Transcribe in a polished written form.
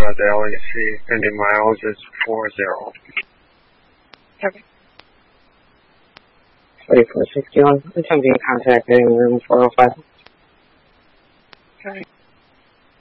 the LEC pending miles is 40. Okay. 4461. Attempting contact getting room 405. Okay.